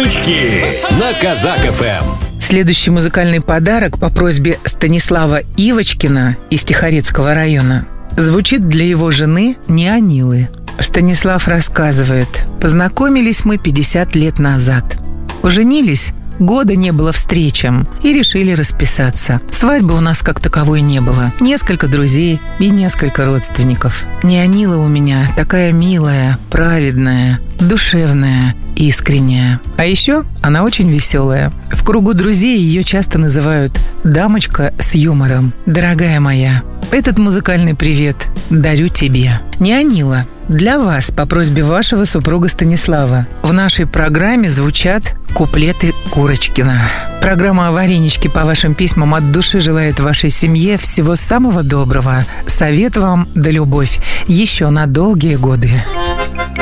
Штучки на Казак-ФМ. Следующий музыкальный подарок по просьбе Станислава Ивочкина из Тихорецкого района звучит для его жены Неонилы. Станислав рассказывает: познакомились мы 50 лет назад. Поженились, года не было встречам и решили расписаться. Свадьбы у нас как таковой не было. Несколько друзей и несколько родственников. Неонила у меня такая милая, праведная, душевная, искренняя. А еще она очень веселая. В кругу друзей ее часто называют «дамочка с юмором». Дорогая моя, этот музыкальный привет дарю тебе. Неонила, для вас по просьбе вашего супруга Станислава в нашей программе звучат куплеты Курочкина. Программа «Варенички» по вашим письмам от души желает вашей семье всего самого доброго. Совет вам да любовь еще на долгие годы.